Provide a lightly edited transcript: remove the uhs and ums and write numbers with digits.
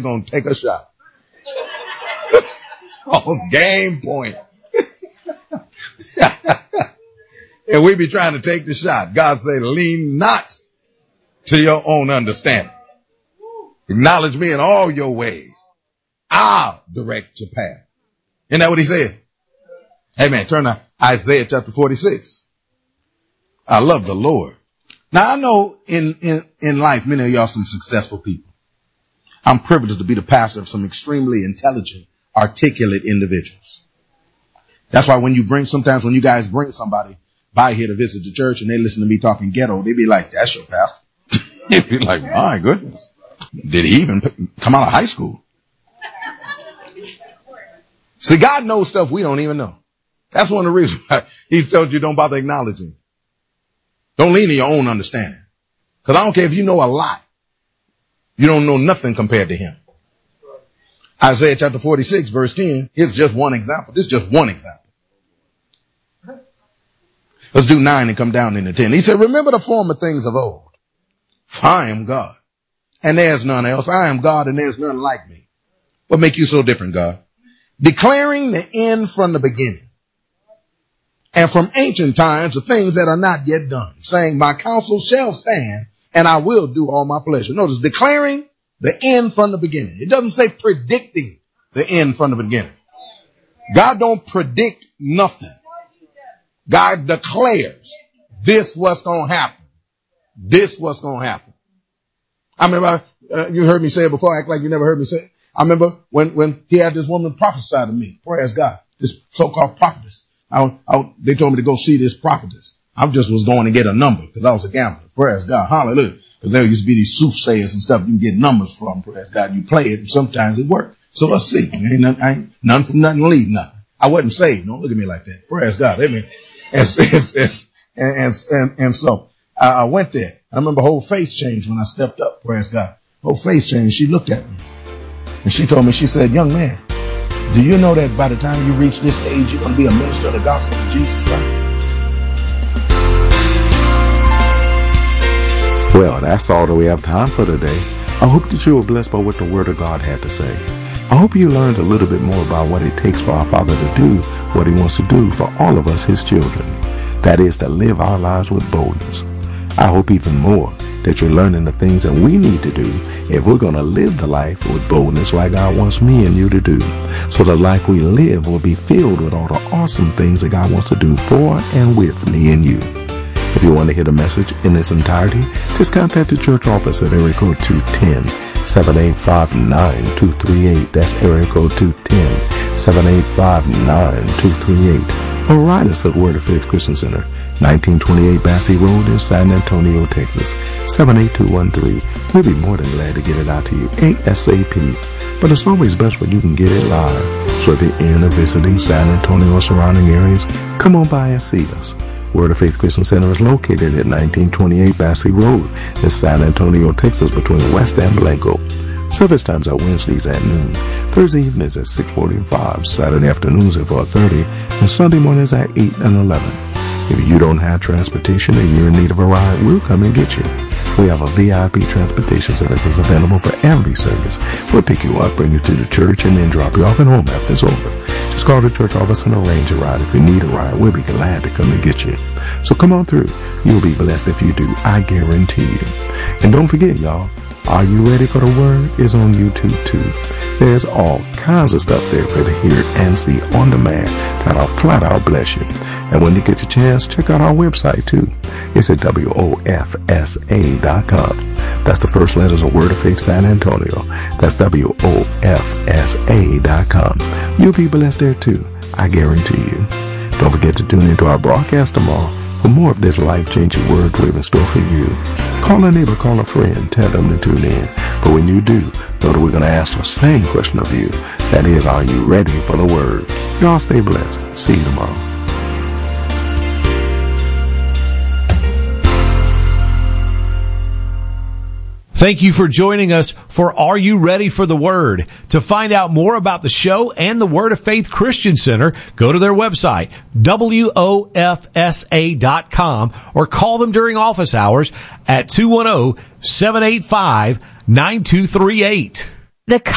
going to take a shot. Oh, game point. And we be trying to take the shot. God say, lean not to your own understanding. Acknowledge me in all your ways. I'll direct your path. Isn't that what he said? Amen. Turn to Isaiah chapter 46. I love the Lord. Now I know in life, many of y'all some successful people. I'm privileged to be the pastor of some extremely intelligent, articulate individuals. That's why when you guys bring somebody by here to visit the church and they listen to me talking ghetto, they be like, that's your pastor. They be like, my goodness. Did he even come out of high school? See, God knows stuff we don't even know. That's one of the reasons why he's told you don't bother acknowledging. Don't lean to your own understanding. Because I don't care if you know a lot. You don't know nothing compared to him. Isaiah chapter 46 verse 10. Here's just one example. This is just one example. Let's do 9 and come down into 10. He said, remember the former things of old. For I am God, and there's none else. I am God, and there's none like me. What make you so different, God? Declaring the end from the beginning, and from ancient times the things that are not yet done, saying, my counsel shall stand, and I will do all my pleasure. Notice, declaring the end from the beginning. It doesn't say predicting the end from the beginning. God don't predict nothing. God declares this what's going to happen. This what's going to happen. I remember, you heard me say it before, act like you never heard me say it. I remember when he had this woman prophesy to me, praise God, this so-called prophetess. They told me to go see this prophetess. I just was going to get a number because I was a gambler. Praise God. Hallelujah. Because there used to be these soothsayers and stuff you can get numbers from. Praise God. You play it and sometimes it worked. So let's see. Ain't none from nothing, leave nothing. I wasn't saved. Don't look at me like that. Praise God. Amen. And so I went there. I remember whole face changed when I stepped up. Praise God. Whole face changed. She looked at me and she told me, she said, young man, do you know that by the time you reach this age, you're going to be a minister of the gospel of Jesus Christ? Well, that's all that we have time for today. I hope that you were blessed by what the Word of God had to say. I hope you learned a little bit more about what it takes for our Father to do what he wants to do for all of us, his children. That is to live our lives with boldness. I hope even more that you're learning the things that we need to do if we're going to live the life with boldness like God wants me and you to do. So the life we live will be filled with all the awesome things that God wants to do for and with me and you. If you want to hear the message in its entirety, just contact the church office at area code 210-785-9238. That's area code 210-785-9238. Or write us at Word of Faith Christian Center, 1928 Bassey Road in San Antonio, Texas, 78213. We'll be more than glad to get it out to you ASAP. But it's always best when you can get it live. So if you're in or visiting San Antonio or surrounding areas, come on by and see us. Word of Faith Christian Center is located at 1928 Bassey Road in San Antonio, Texas, between West and Blanco. Service times are Wednesdays at noon, Thursday evenings at 6:45, Saturday afternoons at 4:30, and Sunday mornings at 8 and 11. If you don't have transportation and you're in need of a ride, we'll come and get you. We have a VIP transportation services available for every service. We'll pick you up, bring you to the church, and then drop you off at home after it's over. Just call the church office and arrange a ride. If you need a ride, we'll be glad to come and get you. So come on through. You'll be blessed if you do. I guarantee you. And don't forget, y'all, Are You Ready for the Word is on YouTube too. There's all kinds of stuff there for you to hear and see on demand that'll flat out bless you. And when you get your chance, check out our website too. It's at WOFSA.com. That's the first letters of Word of Faith San Antonio. That's WOFSA.com. You'll be blessed there too, I guarantee you. Don't forget to tune into our broadcast tomorrow for more of this life-changing word we have in store for you. Call a neighbor, call a friend, tell them to tune in. But when you do, know that we're going to ask the same question of you. That is, are you ready for the word? Y'all stay blessed. See you tomorrow. Thank you for joining us for Are You Ready for the Word? To find out more about the show and the Word of Faith Christian Center, go to their website, WOFSA.com, or call them during office hours at 210-785-9238.